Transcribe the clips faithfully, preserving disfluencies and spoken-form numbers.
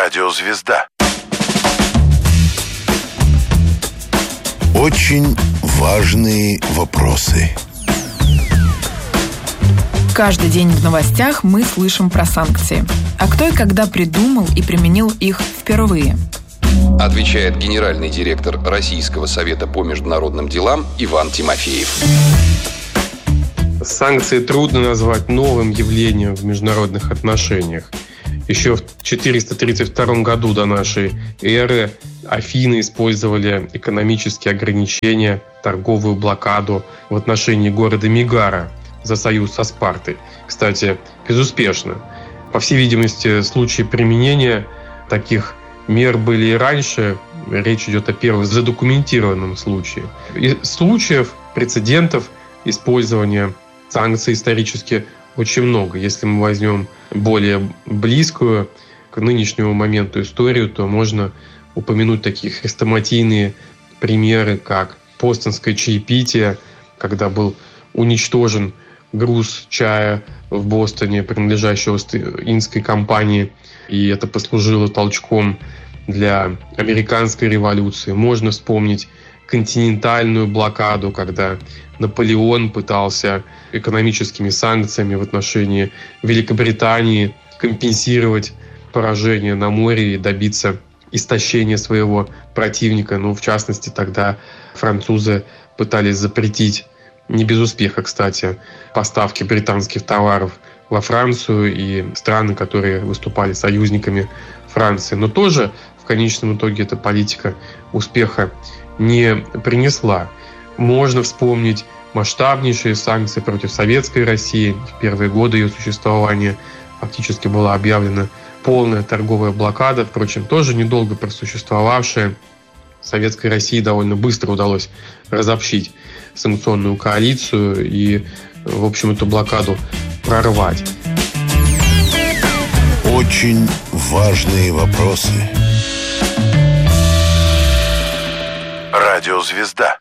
Радиозвезда. Очень важные вопросы. Каждый день в новостях мы слышим про санкции. А кто и когда придумал и применил их впервые? Отвечает генеральный директор Российского совета по международным делам Иван Тимофеев. Санкции трудно назвать новым явлением в международных отношениях. Еще в четыреста тридцать втором году до нашей эры Афины использовали экономические ограничения, торговую блокаду в отношении города Мегара за союз со Спартой. Кстати, безуспешно. По всей видимости, случаи применения таких мер были и раньше. Речь идет о первом задокументированном случае. И случаев, прецедентов использования санкций исторически очень много. Если мы возьмем более близкую к нынешнему моменту историю, то можно упомянуть такие хрестоматийные примеры, как бостонское чаепитие, когда был уничтожен груз чая в Бостоне, принадлежащего Индской компании, и это послужило толчком для американской революции. Можно вспомнить континентальную блокаду, когда Наполеон пытался экономическими санкциями в отношении Великобритании компенсировать поражение на море и добиться истощения своего противника. Ну, в частности, тогда французы пытались запретить, не без успеха, кстати, поставки британских товаров во Францию и страны, которые выступали союзниками Франции. Но тоже в конечном итоге эта политика успеха не принесла. Можно вспомнить масштабнейшие санкции против Советской России. В первые годы ее существования фактически была объявлена полная торговая блокада, впрочем, тоже недолго просуществовавшая. Советской России довольно быстро удалось разобщить санкционную коалицию и, в общем, эту блокаду прорвать. Очень важные вопросы. Радиозвезда.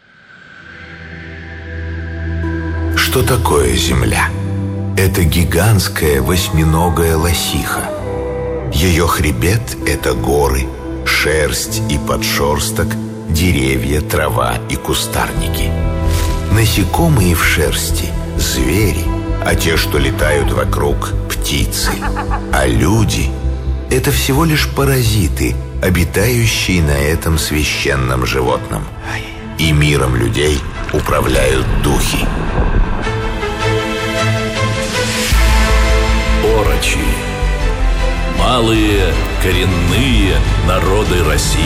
Что такое Земля? Это гигантская восьминогая лосиха. Ее хребет – это горы, шерсть и подшерсток, деревья, трава и кустарники. Насекомые в шерсти – звери, а те, что летают вокруг – птицы. А люди – это всего лишь паразиты, обитающие на этом священном животном. И миром людей управляют духи. Орочи. Малые коренные народы России.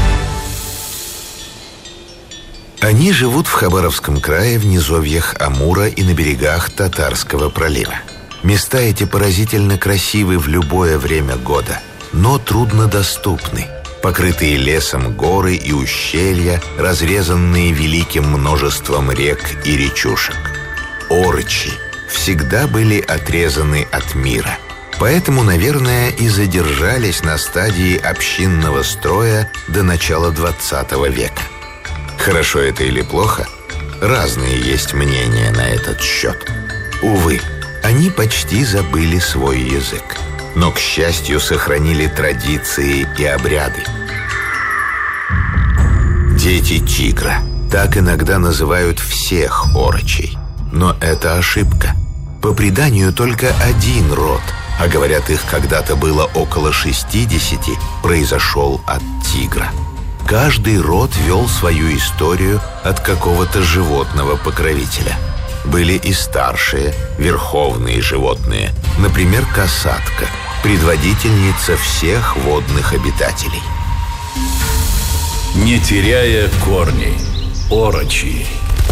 Они живут в Хабаровском крае, в низовьях Амура и на берегах Татарского пролива. Места эти поразительно красивы в любое время года, но труднодоступны. Покрытые лесом горы и ущелья, разрезанные великим множеством рек и речушек. Орочи всегда были отрезаны от мира. Поэтому, наверное, и задержались на стадии общинного строя до начала двадцатого века. Хорошо это или плохо? Разные есть мнения на этот счет. Увы, они почти забыли свой язык, но, к счастью, сохранили традиции и обряды. Дети тигра. Так иногда называют всех орочей. Но это ошибка. По преданию, только один род, а говорят, их когда-то было около шестидесяти, произошел от тигра. Каждый род вел свою историю от какого-то животного-покровителя. Были и старшие, верховные животные, например, касатка, предводительница всех водных обитателей. Не теряя корней. Орочи.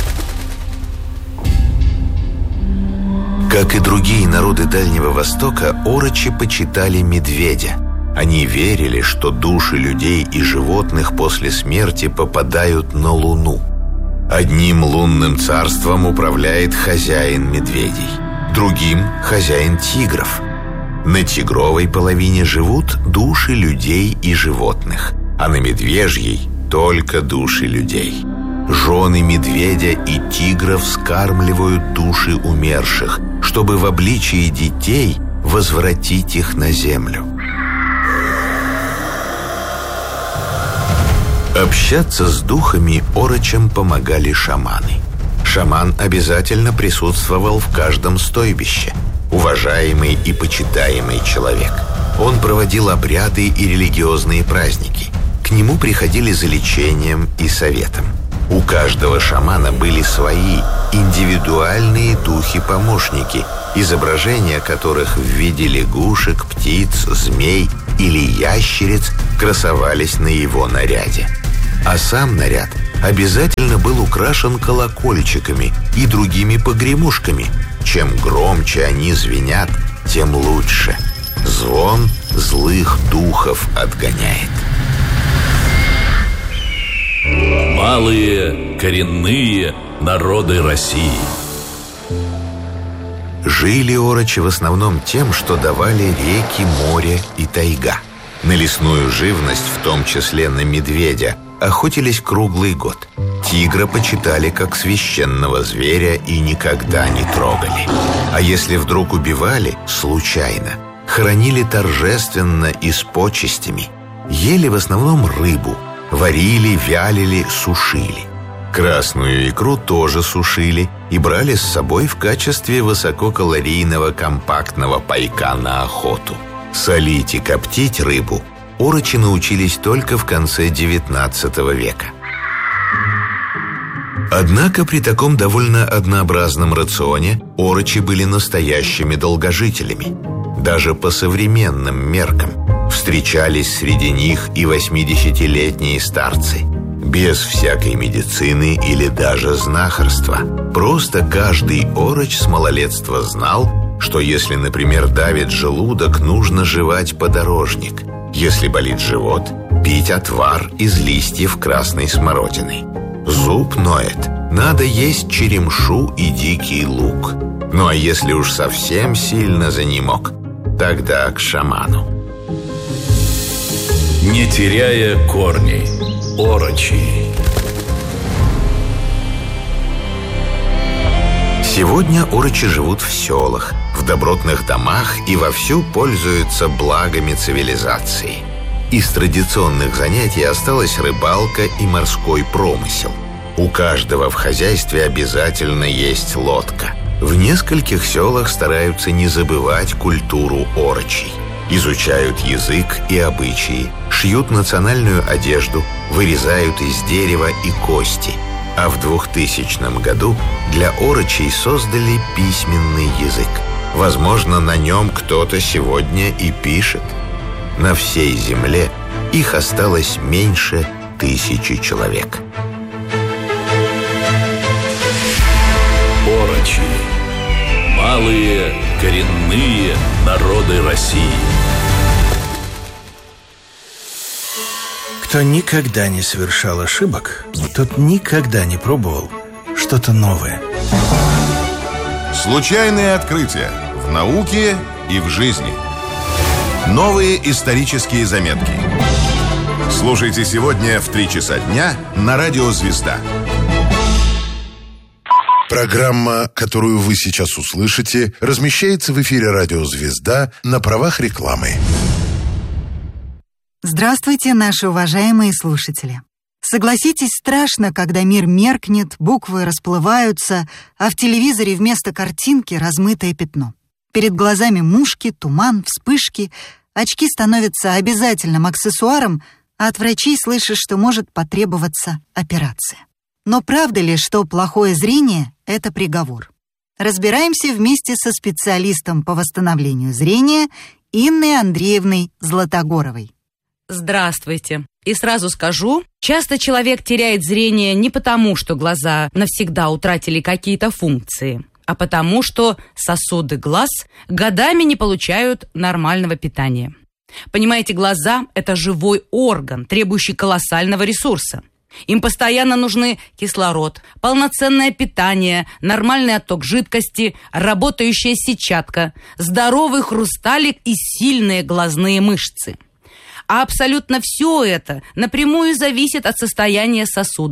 Как и другие народы Дальнего Востока, орочи почитали медведя. Они верили, что души людей и животных после смерти попадают на Луну. Одним лунным царством управляет хозяин медведей, другим – хозяин тигров. На тигровой половине живут души людей и животных, а на медвежьей – только души людей. Жены медведя и тигра вскармливают души умерших, чтобы в обличии детей возвратить их на землю. Общаться с духами орочам помогали шаманы. Шаман обязательно присутствовал в каждом стойбище. Уважаемый и почитаемый человек. Он проводил обряды и религиозные праздники. К нему приходили за лечением и советом. У каждого шамана были свои индивидуальные духи-помощники, изображения которых в виде лягушек, птиц, змей или ящериц красовались на его наряде. А сам наряд обязательно был украшен колокольчиками и другими погремушками. Чем громче они звенят, тем лучше. Звон злых духов отгоняет. Малые коренные народы России. Жили орочи в основном тем, что давали реки, море и тайга. На лесную живность, в том числе на медведя, охотились круглый год. Тигра почитали как священного зверя и никогда не трогали. А если вдруг убивали, случайно, хоронили торжественно и с почестями. Ели в основном рыбу, варили, вялили, сушили. Красную икру тоже сушили и брали с собой в качестве высококалорийного компактного пайка на охоту. Солить и коптить рыбу орочи научились только в конце девятнадцатого века. Однако при таком довольно однообразном рационе орочи были настоящими долгожителями. Даже по современным меркам встречались среди них и восьмидесятилетние старцы, без всякой медицины или даже знахарства. Просто каждый ороч с малолетства знал, что если, например, давит желудок, нужно жевать подорожник. Если болит живот, пить отвар из листьев красной смородины. Зуб ноет, надо есть черемшу и дикий лук. Ну а если уж совсем сильно занемог, тогда к шаману. Не теряя корней. Орочи. Сегодня орочи живут в селах, в добротных домах и вовсю пользуются благами цивилизации. Из традиционных занятий осталась рыбалка и морской промысел. У каждого в хозяйстве обязательно есть лодка. В нескольких селах стараются не забывать культуру орочей. Изучают язык и обычаи, шьют национальную одежду, вырезают из дерева и кости. А в двухтысячном году для орочей создали письменный язык. Возможно, на нем кто-то сегодня и пишет. На всей земле их осталось меньше тысячи человек. Орочи. Малые коренные народы России. Кто никогда не совершал ошибок, тот никогда не пробовал что-то новое. Случайные открытия в науке и в жизни. Новые исторические заметки. Слушайте сегодня в три часа дня на радио «Звезда». Программа, которую вы сейчас услышите, размещается в эфире радио «Звезда» на правах рекламы. Здравствуйте, наши уважаемые слушатели. Согласитесь, страшно, когда мир меркнет, буквы расплываются, а в телевизоре вместо картинки размытое пятно. Перед глазами мушки, туман, вспышки, очки становятся обязательным аксессуаром, а от врачей слышишь, что может потребоваться операция. Но правда ли, что плохое зрение — это приговор? Разбираемся вместе со специалистом по восстановлению зрения Инной Андреевной Златогоровой. Здравствуйте. И сразу скажу, часто человек теряет зрение не потому, что глаза навсегда утратили какие-то функции, а потому, что сосуды глаз годами не получают нормального питания. Понимаете, глаза – это живой орган, требующий колоссального ресурса. Им постоянно нужны кислород, полноценное питание, нормальный отток жидкости, работающая сетчатка, здоровый хрусталик и сильные глазные мышцы. А абсолютно все это напрямую зависит от состояния сосудов.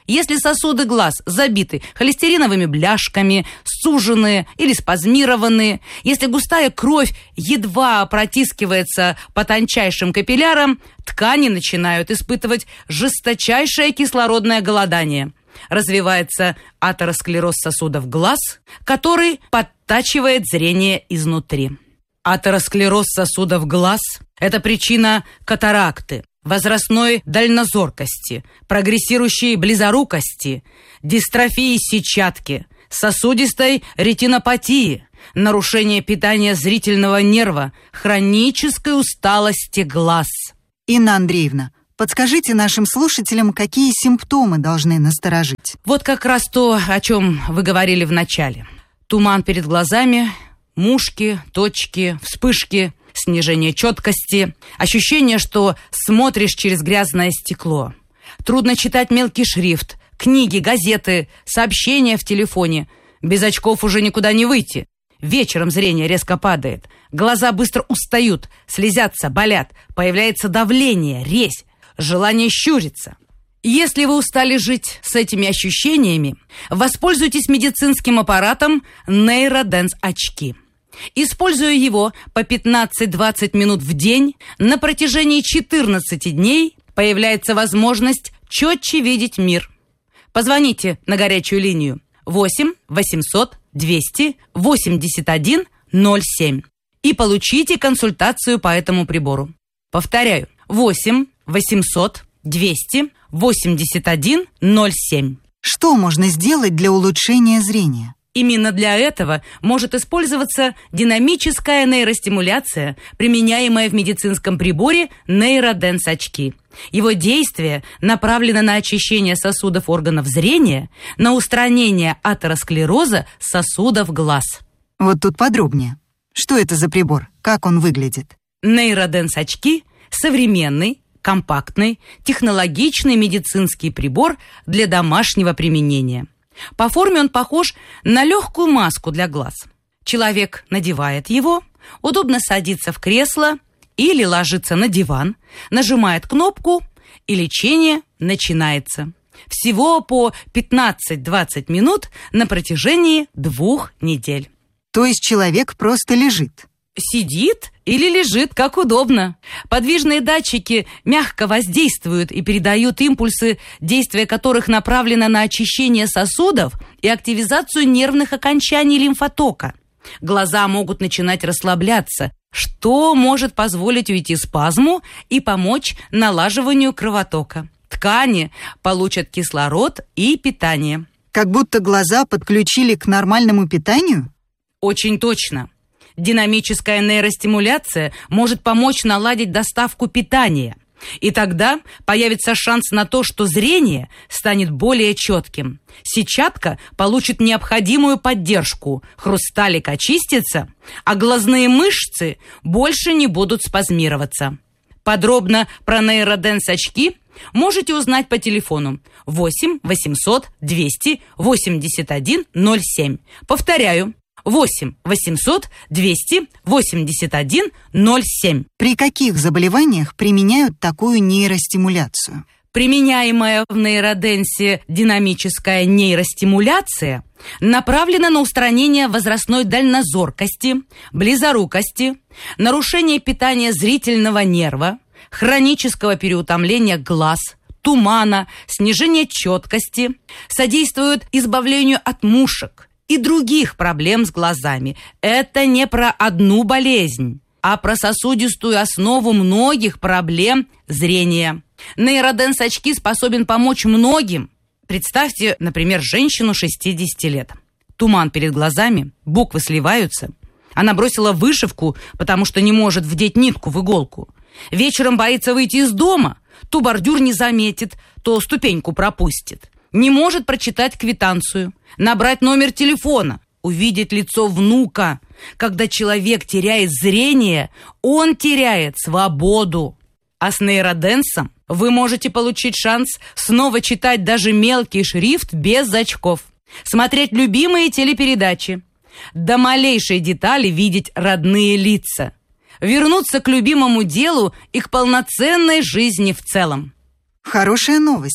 Если сосуды глаз забиты холестериновыми бляшками, суженные или спазмированные, если густая кровь едва протискивается по тончайшим капиллярам, ткани начинают испытывать жесточайшее кислородное голодание. Развивается атеросклероз сосудов глаз, который подтачивает зрение изнутри. Атеросклероз сосудов глаз – это причина катаракты, возрастной дальнозоркости, прогрессирующей близорукости, дистрофии сетчатки, сосудистой ретинопатии, нарушения питания зрительного нерва, хронической усталости глаз. Инна Андреевна, подскажите нашим слушателям, какие симптомы должны насторожить? Вот как раз то, о чем вы говорили в начале. Туман перед глазами, мушки, точки, вспышки, снижение четкости, ощущение, что смотришь через грязное стекло. Трудно читать мелкий шрифт, книги, газеты, сообщения в телефоне. Без очков уже никуда не выйти. Вечером зрение резко падает. Глаза быстро устают, слезятся, болят. Появляется давление, резь, желание щуриться. Если вы устали жить с этими ощущениями, воспользуйтесь медицинским аппаратом NeuroDance очки. Используя его по пятнадцать-двадцать минут в день, на протяжении четырнадцати дней появляется возможность четче видеть мир. Позвоните на горячую линию восемь восемьсот двести восемьдесят один ноль семь и получите консультацию по этому прибору. Повторяю, восемь восемьсот двести восемьдесят один ноль семь. Что можно сделать для улучшения зрения? Именно для этого может использоваться динамическая нейростимуляция, применяемая в медицинском приборе NeuroDance очки. Его действие направлено на очищение сосудов органов зрения, на устранение атеросклероза сосудов глаз. Вот тут подробнее. Что это за прибор? Как он выглядит? NeuroDance очки – современный, компактный, технологичный медицинский прибор для домашнего применения. По форме он похож на легкую маску для глаз. Человек надевает его, удобно садится в кресло или ложится на диван, нажимает кнопку, и лечение начинается. Всего по пятнадцать-двадцать минут на протяжении двух недель. То есть человек просто лежит? Сидит или лежит, как удобно. Подвижные датчики мягко воздействуют и передают импульсы, действие которых направлено на очищение сосудов и активизацию нервных окончаний лимфотока. Глаза могут начинать расслабляться, что может позволить уйти спазму и помочь налаживанию кровотока. Ткани получат кислород и питание. Как будто глаза подключили к нормальному питанию? Очень точно. Динамическая нейростимуляция может помочь наладить доставку питания. И тогда появится шанс на то, что зрение станет более четким. Сетчатка получит необходимую поддержку, хрусталик очистится, а глазные мышцы больше не будут спазмироваться. Подробно про NeuroDance очки можете узнать по телефону восемь восемьсот двести восемьдесят один ноль семь. Повторяю, восемь восемьсот двести восемьдесят один ноль семь. При каких заболеваниях применяют такую нейростимуляцию? Применяемая в нейроденсе динамическая нейростимуляция направлена на устранение возрастной дальнозоркости, близорукости, нарушение питания зрительного нерва, хронического переутомления глаз, тумана, снижение четкости, содействует избавлению от мушек и других проблем с глазами. Это не про одну болезнь, а про сосудистую основу многих проблем зрения. NeuroDance очки способен помочь многим. Представьте, например, женщину шестидесяти лет. Туман перед глазами, буквы сливаются. Она бросила вышивку, потому что не может вдеть нитку в иголку. Вечером боится выйти из дома. То бордюр не заметит, то ступеньку пропустит. Не может прочитать квитанцию, набрать номер телефона, увидеть лицо внука. Когда человек теряет зрение, он теряет свободу. А с нейроденсом вы можете получить шанс снова читать даже мелкий шрифт без очков, смотреть любимые телепередачи, до малейшей детали видеть родные лица, вернуться к любимому делу и к полноценной жизни в целом. Хорошая новость.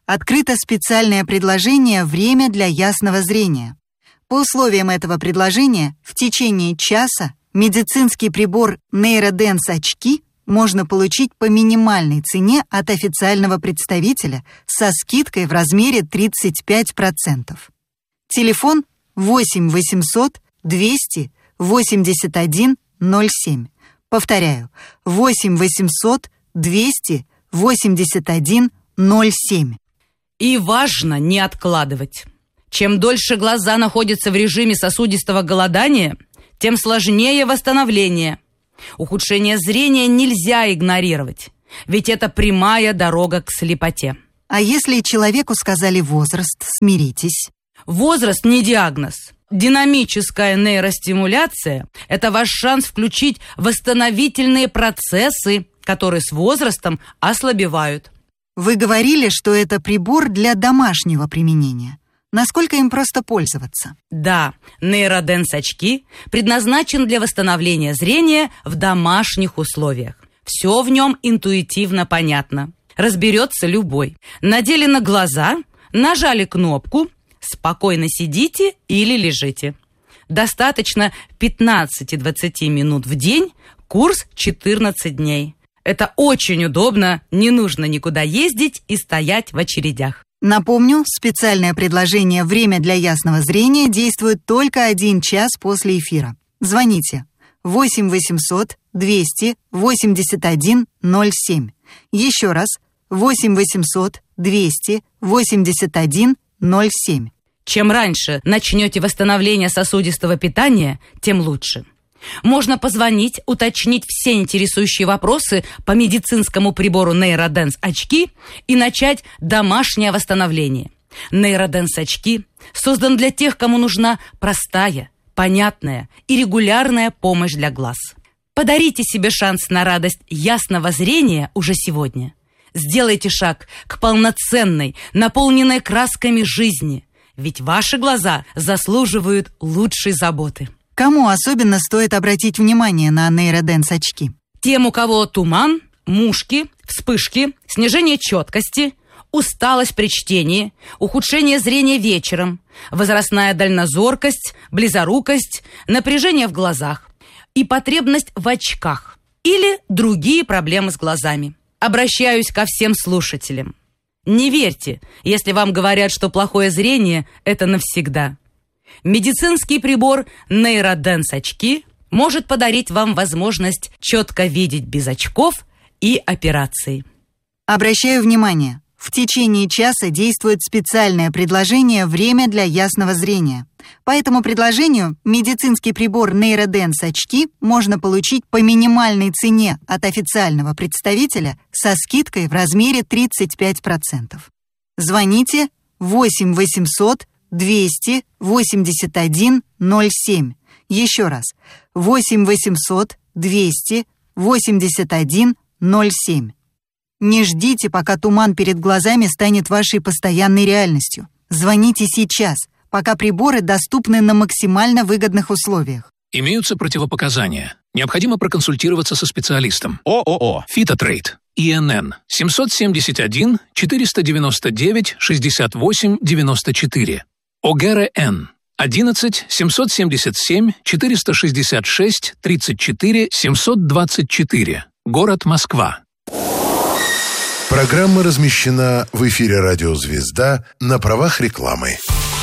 открыто специальное предложение «Время для ясного зрения». По условиям этого предложения в течение часа медицинский прибор NeuroDance очки можно получить по минимальной цене от официального представителя со скидкой в размере тридцать пять процентов. Телефон восемь восемьсот двести восемьдесят один ноль семь. Повторяю, восемь восемьсот двести восемьдесят один ноль семь. И важно не откладывать. Чем дольше глаза находятся в режиме сосудистого голодания, тем сложнее восстановление. Ухудшение зрения нельзя игнорировать, ведь это прямая дорога к слепоте. А если человеку сказали возраст, смиритесь? Возраст не диагноз. Динамическая нейростимуляция – это ваш шанс включить восстановительные процессы, которые с возрастом ослабевают. Вы говорили, что это прибор для домашнего применения. Насколько им просто пользоваться? Да, NeuroDance очки предназначен для восстановления зрения в домашних условиях. Все в нем интуитивно понятно. Разберется любой. Надели на глаза, нажали кнопку, спокойно сидите или лежите. Достаточно пятнадцать-двадцать минут в день, курс четырнадцать дней. Это очень удобно, не нужно никуда ездить и стоять в очередях. Напомню, специальное предложение «Время для ясного зрения» действует только один час после эфира. Звоните восемь восемьсот двести восемьдесят один ноль семь. Еще раз, восемь восемьсот двести восемьдесят один ноль семь. Чем раньше начнете восстановление сосудистого питания, тем лучше. Можно позвонить, уточнить все интересующие вопросы по медицинскому прибору NeuroDance очки и начать домашнее восстановление. NeuroDance очки создан для тех, кому нужна простая, понятная и регулярная помощь для глаз. Подарите себе шанс на радость ясного зрения уже сегодня. Сделайте шаг к полноценной, наполненной красками жизни, ведь ваши глаза заслуживают лучшей заботы. Кому особенно стоит обратить внимание на NeuroDance очки? Тем, у кого туман, мушки, вспышки, снижение четкости, усталость при чтении, ухудшение зрения вечером, возрастная дальнозоркость, близорукость, напряжение в глазах и потребность в очках или другие проблемы с глазами. Обращаюсь ко всем слушателям. Не верьте, если вам говорят, что плохое зрение – это навсегда. Медицинский прибор NeuroDance очки может подарить вам возможность четко видеть без очков и операций. Обращаю внимание, в течение часа действует специальное предложение «Время для ясного зрения». По этому предложению медицинский прибор NeuroDance очки можно получить по минимальной цене от официального представителя со скидкой в размере тридцать пять процентов. Звоните восемь восемьсот двести восемьдесят один ноль семь. Еще раз, восемь восемьсот двести восемьдесят один ноль семь. Не ждите, пока туман перед глазами станет вашей постоянной реальностью. Звоните сейчас, пока приборы доступны на максимально выгодных условиях. Имеются противопоказания. Необходимо проконсультироваться со специалистом. ООО «Фитотрейд». И Н Н семьсот семьдесят один четыреста девяносто девять шестьдесят восемь девяносто четыре. О Г Р Н одиннадцать семьсот семьдесят семь четыреста шестьдесят шесть тридцать четыре семьсот двадцать четыре. Город Москва. Программа размещена в эфире «Радио Звезда» на правах рекламы.